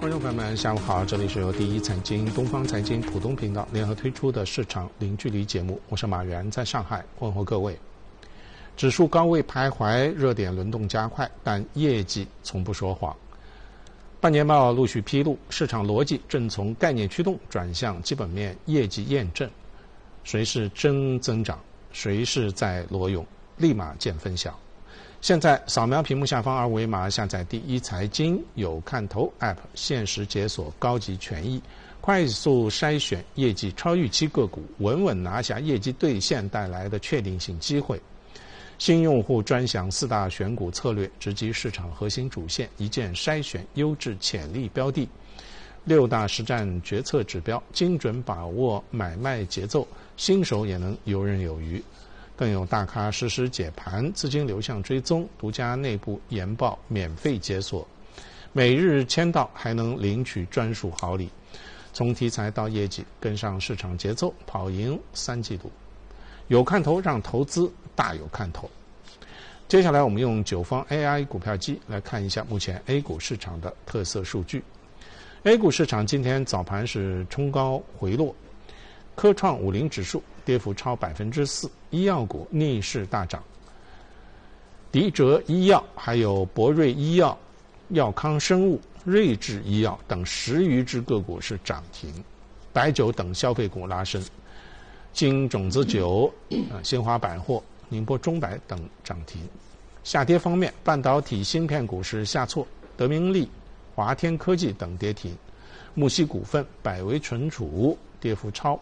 观众朋友们，下午好！这里是由第一财经、东方财经浦东频道联合推出的市场零距离节目，我是马原，在上海问候各位。指数高位徘徊，热点轮动加快，但业绩从不说谎。半年报陆续披露，市场逻辑正从概念驱动转向基本面业绩验证。谁是真增长，谁是在裸泳，立马见分晓。现在扫描屏幕下方二维码，下载第一财经有看头 App， 限时解锁高级权益，快速筛选业绩超预期个股，稳稳拿下业绩兑现带来的确定性机会。新用户专享4大选股策略，直击市场核心主线，一键筛选优质潜力标的。6大实战决策指标，精准把握买卖节奏，新手也能游刃有余。更有大咖实时解盘，资金流向追踪，独家内部研报免费解锁，每日签到还能领取专属好礼。从题材到业绩，跟上市场节奏，跑赢3季度。有看头让投资大有看头。接下来我们用9方 AI 股票机来看一下目前 A 股市场的特色数据。A 股市场今天早盘是冲高回落，科创50指数跌幅超 4%， 医药股逆势大涨，迪哲医药、还有博瑞医药、药康生物、瑞智医药等10余只个股是涨停，白酒等消费股拉升，金种子酒、新华百货、宁波中百等涨停。下跌方面，半导体芯片股是下挫，德明利、华天科技等跌停，木西股份、百威存储跌幅超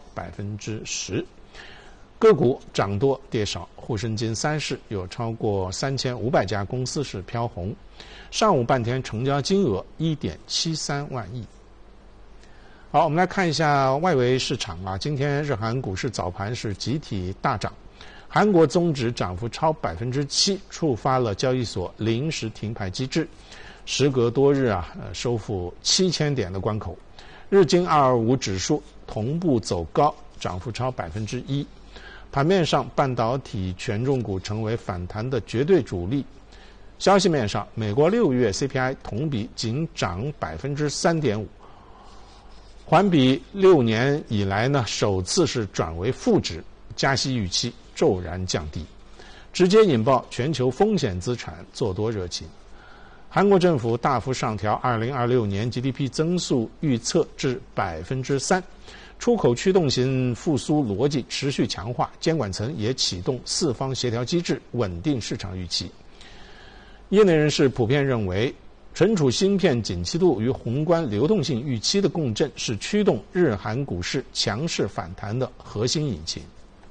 10%。个股涨多跌少，沪深金30有超过3500家公司是飘红，上午半天成交金额 1.73万亿。好，我们来看一下外围市场啊，今天日韩股市早盘是集体大涨，韩国综指涨幅超 7%， 触发了交易所临时停牌机制，时隔多日收复7000点的关口。日经225指数同步走高，涨幅超 1%。盘面上，半导体权重股成为反弹的绝对主力。消息面上，美国6月 CPI 同比仅涨 3.5%， 环比6年以来呢首次是转为负值，加息预期骤然降低，直接引爆全球风险资产做多热情。韩国政府大幅上调2026年 GDP 增速预测至 3%， 出口驱动型复苏逻辑持续强化，监管层也启动4方协调机制，稳定市场预期。业内人士普遍认为，存储芯片景气度与宏观流动性预期的共振是驱动日韩股市强势反弹的核心引擎。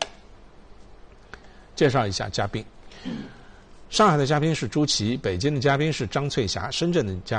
介绍一下嘉宾。上海的嘉宾是朱琦，北京的嘉宾是张翠霞，深圳的嘉宾